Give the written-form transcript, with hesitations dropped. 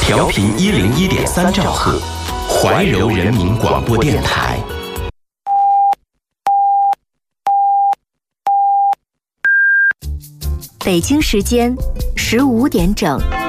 调频101.3兆赫，怀柔人民广播电台。 北京时间15点整。